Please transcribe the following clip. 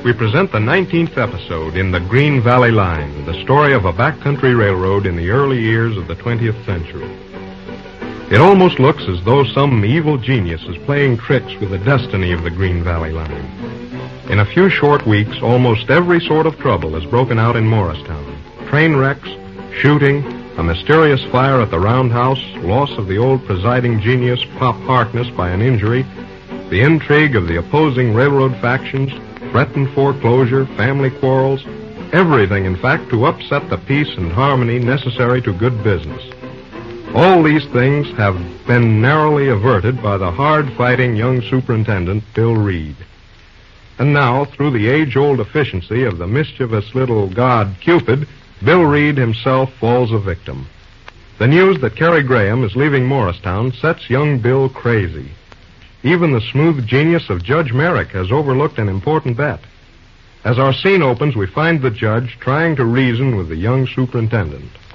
we present the 19th episode in the Green Valley Line, the story of a backcountry railroad in the early years of the 20th century. It almost looks as though some evil genius is playing tricks with the destiny of the Green Valley Line. In a few short weeks, almost every sort of trouble has broken out in Morristown. Train wrecks, shooting, a mysterious fire at the roundhouse, loss of the old presiding genius, Pop Harkness, by an injury, the intrigue of the opposing railroad factions, threatened foreclosure, family quarrels, everything, in fact, to upset the peace and harmony necessary to good business. All these things have been narrowly averted by the hard-fighting young superintendent, Bill Reed. And now, through the age-old efficiency of the mischievous little god Cupid, Bill Reed himself falls a victim. The news that Cary Graham is leaving Morristown sets young Bill crazy. Even the smooth genius of Judge Merrick has overlooked an important bet. As our scene opens, we find the judge trying to reason with the young superintendent.